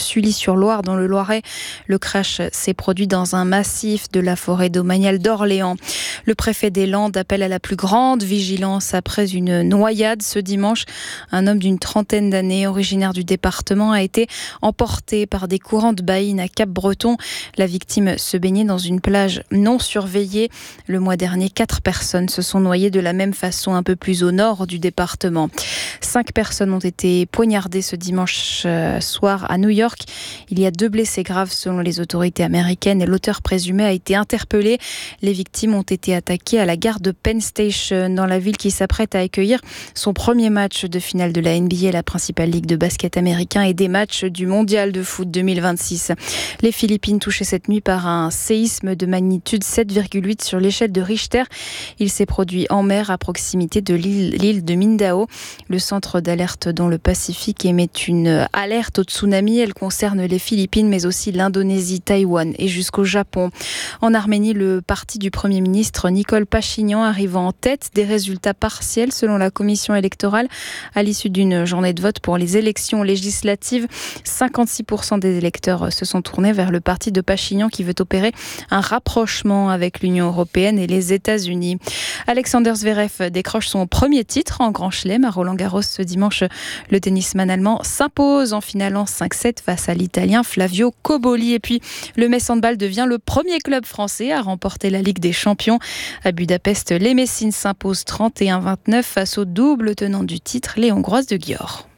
Sully-sur-Loire dans le Loiret. Le crash s'est produit dans un massif de la forêt domaniale d'Orléans. Le préfet des Landes appelle à la plus grande vigilance après une noyade ce dimanche. Un homme d'une trentaine d'années, originaire du département, a été emporté par des courants de baïne à Cap-Breton. La victime se baignait dans une plage non surveillée. Le mois dernier, 4 personnes se sont noyées de la même façon un peu plus au nord du département. 5 personnes ont été poignardées ce dimanche soir à New York. Il y a 2 blessés graves selon les autorités américaines et l'auteur présumé a été interpellé. Les victimes ont été attaquées à la gare de Penn Station dans la ville qui s'apprête à accueillir son premier match de finale de la NBA, la principale ligue de basket américain, et des matchs du mondial de foot 2026. Les Philippines touchées cette nuit par un séisme de magnitude 7,8 sur l'échelle de Richter. Il s'est produit en mer à proximité de l'île de Mindao. Le centre d'alerte dans le Pacifique émet une alerte au tsunami. Elle concerne les Philippines mais aussi l'Indonésie, Taïwan et jusqu'au Japon. En Arménie, le parti du Premier ministre Nicole Pachinian arrive en tête des résultats partiels selon la commission électorale à l'issue d'une journée de vote pour les élections législatives. 56% des électeurs se sont tournés vers le parti de Pachinian qui veut opérer un rapprochement avec l'Union européenne et les États-Unis. Alexander Zverev décroche son premier titre en Grand Chelem à Roland-Garros ce dimanche. Le tennisman allemand s'impose en finale en 5-7 face à l'Italien Flavio Cobolli. Et puis le Metz Handball devient le premier club français à remporter la Ligue des Champions. À Budapest, les Messines s'imposent 31-29 face au double tenant du titre, les Hongroises de Győr.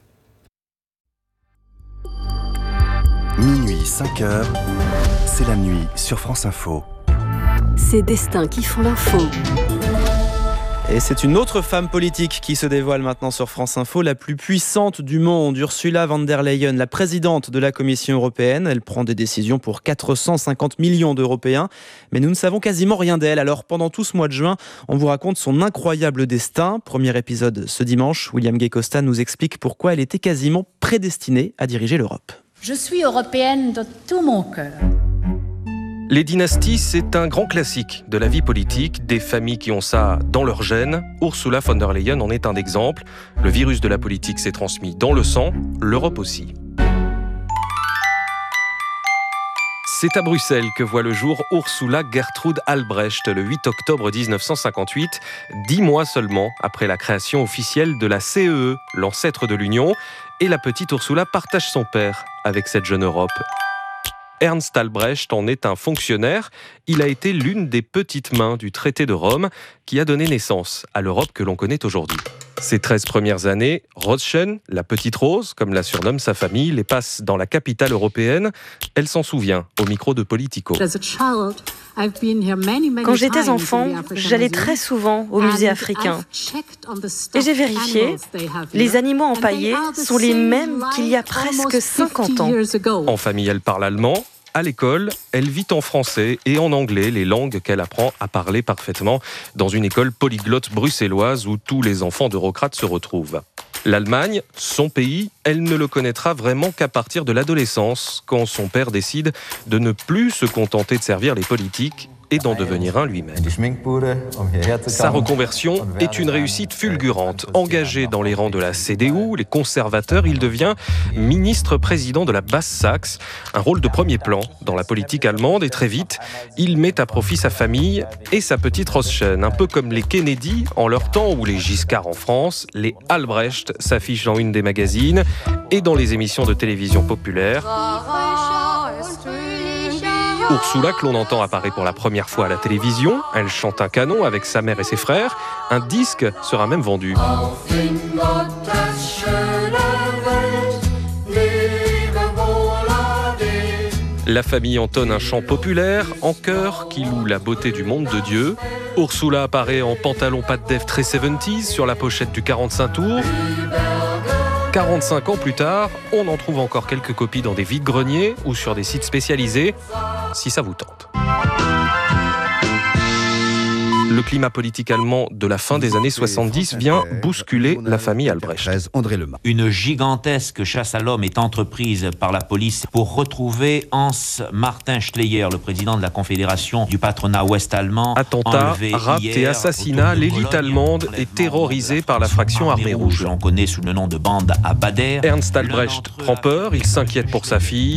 Minuit, 5h, c'est la nuit sur France Info. Ces destins qui font l'info. Et c'est une autre femme politique qui se dévoile maintenant sur France Info, la plus puissante du monde, Ursula von der Leyen, la présidente de la Commission européenne. Elle prend des décisions pour 450 millions d'Européens, mais nous ne savons quasiment rien d'elle. Alors pendant tout ce mois de juin, on vous raconte son incroyable destin. Premier épisode ce dimanche, William Gay-Costa nous explique pourquoi elle était quasiment prédestinée à diriger l'Europe. Je suis européenne de tout mon cœur. Les dynasties, c'est un grand classique de la vie politique, des familles qui ont ça dans leur gène. Ursula von der Leyen en est un exemple. Le virus de la politique s'est transmis dans le sang, l'Europe aussi. C'est à Bruxelles que voit le jour Ursula Gertrud Albrecht le 8 octobre 1958, 10 mois seulement après la création officielle de la CEE, l'ancêtre de l'Union. Et la petite Ursula partage son père avec cette jeune Europe. Ernst Albrecht en est un fonctionnaire. Il a été l'une des petites mains du traité de Rome qui a donné naissance à l'Europe que l'on connaît aujourd'hui. Ces 13 premières années, Roschen, la petite Rose, comme la surnomme sa famille, les passe dans la capitale européenne. Elle s'en souvient au micro de Politico. Quand j'étais enfant, j'allais très souvent au musée africain. Et j'ai vérifié, les animaux empaillés sont les mêmes qu'il y a presque 50 ans. En famille, elle parle allemand. À l'école, elle vit en français et en anglais, les langues qu'elle apprend à parler parfaitement dans une école polyglotte bruxelloise où tous les enfants d'eurocrates se retrouvent. L'Allemagne, son pays, elle ne le connaîtra vraiment qu'à partir de l'adolescence, quand son père décide de ne plus se contenter de servir les politiques et d'en devenir un lui-même. Sa reconversion est une réussite fulgurante. Engagé dans les rangs de la CDU, les conservateurs, il devient ministre-président de la Basse-Saxe, un rôle de premier plan dans la politique allemande, et très vite, il met à profit sa famille et sa petite Roschen, un peu comme les Kennedy en leur temps ou les Giscard en France. Les Albrecht s'affichent en une des magazines et dans les émissions de télévision populaires. Ursula, que l'on entend apparaît pour la première fois à la télévision, elle chante un canon avec sa mère et ses frères. Un disque sera même vendu. La famille entonne un chant populaire, en chœur, qui loue la beauté du monde de Dieu. Ursula apparaît en pantalon pas de def très 70s sur la pochette du 45 tours. 45 ans plus tard, on en trouve encore quelques copies dans des vides-greniers ou sur des sites spécialisés, si ça vous tente. Le climat politique allemand de la fin des années 70 vient bousculer la famille Albrecht. Une gigantesque chasse à l'homme est entreprise par la police pour retrouver Hans Martin Schleyer, le président de la Confédération du patronat ouest-allemand. Attentats, rapts et assassinats, l'élite allemande est terrorisée par la fraction armée rouge. On connaît sous le nom de bande à Bader. Ernst Albrecht prend peur, il s'inquiète pour sa fille.